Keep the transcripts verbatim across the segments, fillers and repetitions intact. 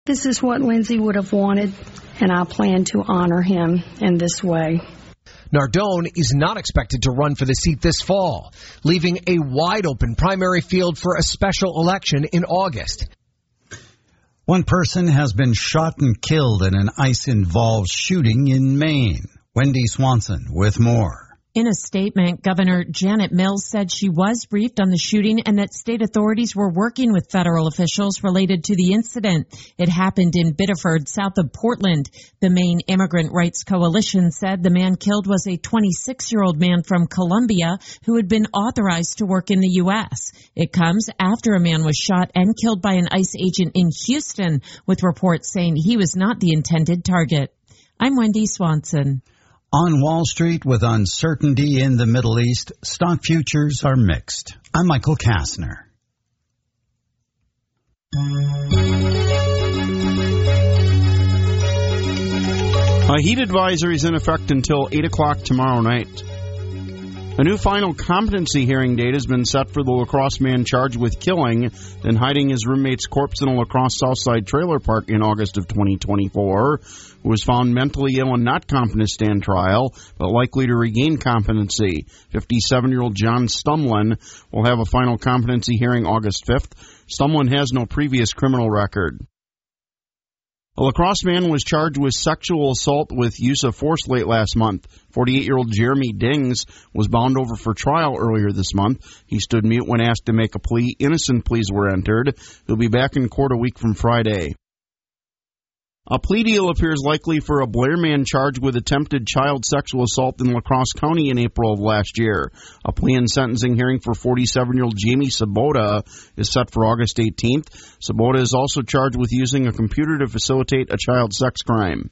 This is what Lindsay would have wanted, and I plan to honor him in this way. Nardone is not expected to run for the seat this fall, leaving a wide-open primary field for a special election in August. One person has been shot and killed in an ICE-involved shooting in Maine. Wendy Swanson with more. In a statement, Governor Janet Mills said she was briefed on the shooting and that state authorities were working with federal officials related to the incident. It happened in Biddeford, south of Portland. The Maine Immigrant Rights Coalition said the man killed was a twenty-six-year-old man from Colombia who had been authorized to work in the U S. It comes after a man was shot and killed by an ICE agent in Houston, with reports saying he was not the intended target. I'm Wendy Swanson. On Wall Street, with uncertainty in the Middle East, stock futures are mixed. I'm Michael Kastner. A heat advisory is in effect until eight o'clock tomorrow night. A new final competency hearing date has been set for the La Crosse man charged with killing and hiding his roommate's corpse in a La Crosse Southside trailer park in August of twenty twenty-four, who was found mentally ill and not competent to stand trial, but likely to regain competency. fifty-seven-year-old John Stumlin will have a final competency hearing August fifth. Stumlin has no previous criminal record. A La Crosse man was charged with sexual assault with use of force late last month. forty-eight-year-old Jeremy Dings was bound over for trial earlier this month. He stood mute when asked to make a plea. Innocent pleas were entered. He'll be back in court a week from Friday. A plea deal appears likely for a Blair man charged with attempted child sexual assault in La Crosse County in April of last year. A plea and sentencing hearing for forty-seven-year-old Jamie Sabota is set for August eighteenth. Sabota is also charged with using a computer to facilitate a child sex crime.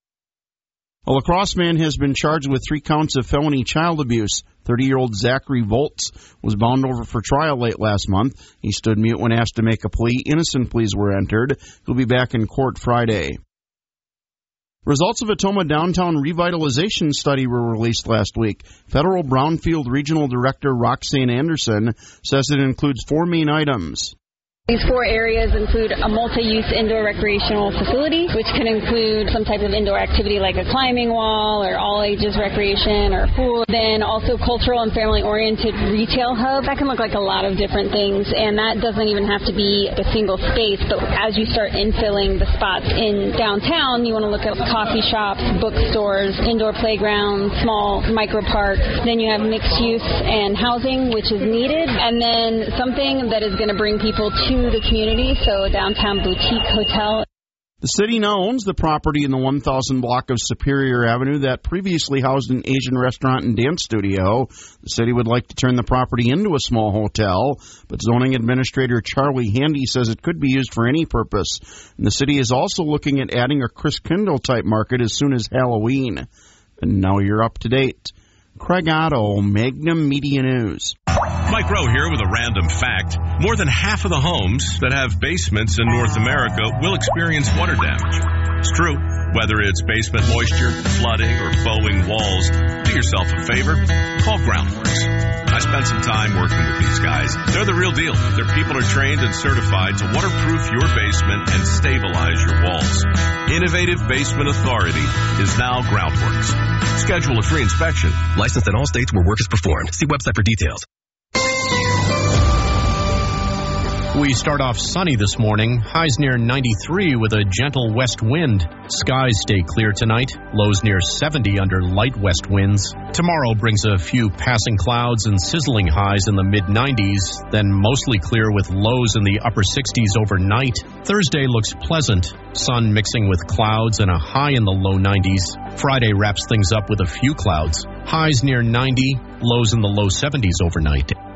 A La Crosse man has been charged with three counts of felony child abuse. thirty-year-old Zachary Volts was bound over for trial late last month. He stood mute when asked to make a plea. Innocent pleas were entered. He'll be back in court Friday. Results of a Toma downtown revitalization study were released last week. Federal Brownfield Regional Director Roxanne Anderson says it includes four main items. These four areas include a multi-use indoor recreational facility, which can include some type of indoor activity like a climbing wall or all-ages recreation or a pool. Then also cultural and family-oriented retail hub. That can look like a lot of different things, and that doesn't even have to be a single space. But as you start infilling the spots in downtown, you want to look at coffee shops, bookstores, indoor playgrounds, small micro parks. Then you have mixed use and housing, which is needed. And then something that is going to bring people to the community, so a downtown boutique hotel. The city now owns the property in the one thousand block of Superior Avenue that previously housed an Asian restaurant and dance studio. The city would like to turn the property into a small hotel, but zoning administrator Charlie Handy says it could be used for any purpose. And the city is also looking at adding a Chris Kindle type market as soon as Halloween. And now you're up to date. Craig Otto, Magnum Media News. Mike Rowe here with a random fact. More than half of the homes that have basements in North America will experience water damage. It's true. Whether it's basement moisture, flooding, or bowing walls, do yourself a favor. Call Groundworks. I spent some time working with these guys. They're the real deal. Their people are trained and certified to waterproof your basement and stabilize your walls. Innovative Basement Authority is now Groundworks. Schedule a free inspection. Licensed in all states where work is performed. See website for details. We start off sunny this morning. Highs near ninety-three with a gentle west wind. Skies stay clear tonight. Lows near seventy under light west winds. Tomorrow brings a few passing clouds and sizzling highs in the mid nineties, then mostly clear with lows in the upper sixties overnight. Thursday looks pleasant. Sun mixing with clouds and a high in the low nineties. Friday wraps things up with a few clouds. Highs near ninety, lows in the low seventies overnight.